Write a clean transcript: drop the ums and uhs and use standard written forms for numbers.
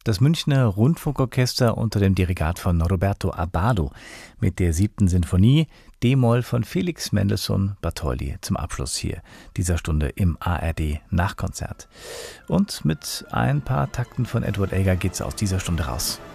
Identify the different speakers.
Speaker 1: Das Münchner Rundfunkorchester unter dem Dirigat von Roberto Abbado mit der 7. Sinfonie, D-Moll von Felix Mendelssohn Bartholdy zum Abschluss hier dieser Stunde im ARD Nachkonzert. Und mit ein paar Takten von Edward Elgar geht's aus dieser Stunde raus.